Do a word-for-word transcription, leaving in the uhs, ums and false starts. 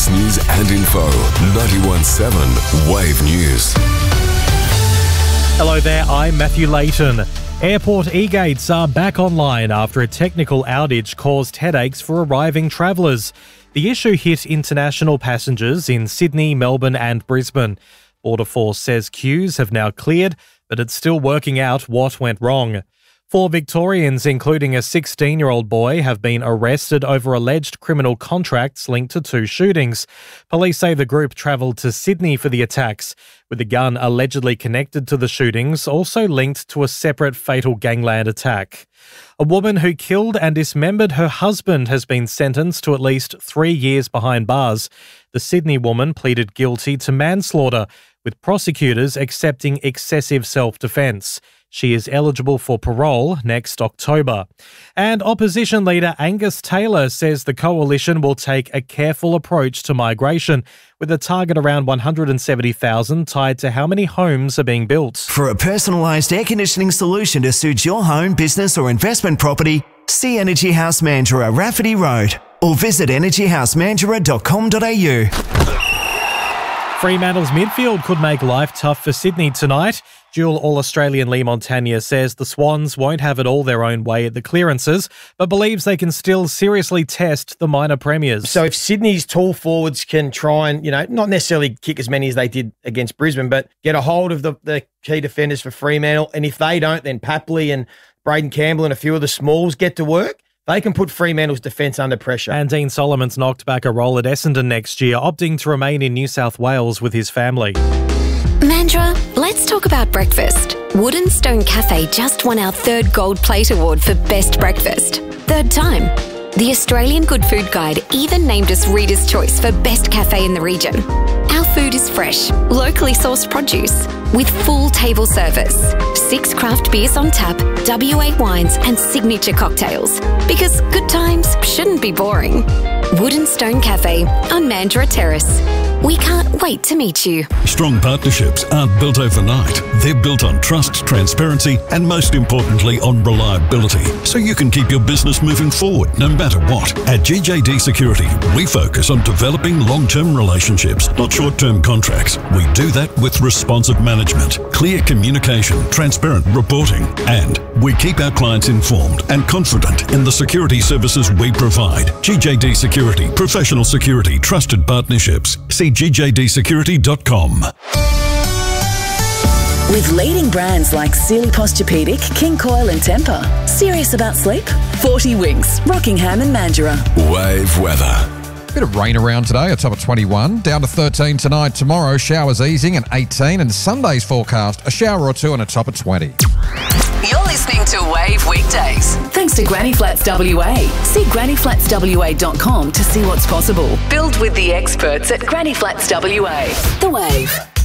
latest news and info. ninety-one point seven Wave News. Hello there, I'm Matthew Layton. Airport e-gates are back online after a technical outage caused headaches for arriving travellers. The issue hit international passengers in Sydney, Melbourne and Brisbane. Border Force says queues have now cleared, but it's still working out what went wrong. Four Victorians, including a sixteen-year-old boy, have been arrested over alleged criminal contracts linked to two shootings. Police say the group travelled to Sydney for the attacks, with the gun allegedly connected to the shootings also linked to a separate fatal gangland attack. A woman who killed and dismembered her husband has been sentenced to at least three years behind bars. The Sydney woman pleaded guilty to manslaughter, with prosecutors accepting excessive self-defence. She is eligible for parole next October. And opposition leader Angus Taylor says the coalition will take a careful approach to migration, with a target around one hundred seventy thousand tied to how many homes are being built. For a personalised air conditioning solution to suit your home, business or investment property, see Energy House Mandurah, Rafferty Road, or visit energy house mandurah dot com dot a u. Fremantle's midfield could make life tough for Sydney tonight. Dual All-Australian Lee Montagna says the Swans won't have it all their own way at the clearances, but believes they can still seriously test the minor premiers. So if Sydney's tall forwards can try and, you know, not necessarily kick as many as they did against Brisbane, but get a hold of the, the key defenders for Fremantle, and if they don't, then Papley and Braden Campbell and a few of the smalls get to work, they can put Fremantle's defence under pressure. And Dean Solomon's knocked back a role at Essendon next year, opting to remain in New South Wales with his family. Mandurah, let's talk about breakfast. Wood and Stone Cafe just won our third Gold Plate Award for Best Breakfast. Third time. The Australian Good Food Guide even named us Reader's Choice for Best Cafe in the region. Our food is fresh, locally sourced produce, with full table service, six craft beers on tap, W A wines and signature cocktails. Because good times shouldn't be boring. Wood and Stone Cafe on Mandurah Terrace. We can't wait to meet you. Strong partnerships aren't built overnight. They're built on trust, transparency, and most importantly, on reliability. So you can keep your business moving forward no matter what. At G J D Security, we focus on developing long-term relationships, not short-term contracts. We do that with responsive management, clear communication, transparent reporting, and we keep our clients informed and confident in the security services we provide. G J D Security, professional security, trusted partnerships. See G J D security dot com. With leading brands like Sealy Posturepedic, King Coil and Temper. Serious about sleep? forty Winks, Rockingham and Mandurah. Wave weather. Bit of rain around today, a top of twenty-one. Down to thirteen tonight. Tomorrow, showers easing and eighteen. And Sunday's forecast, a shower or two and a top of twenty. You're listening to Wave Weekdays. Thanks to Granny Flats W A. See granny flats w a dot com to see what's possible. Build with the experts at Granny Flats W A. The Wave.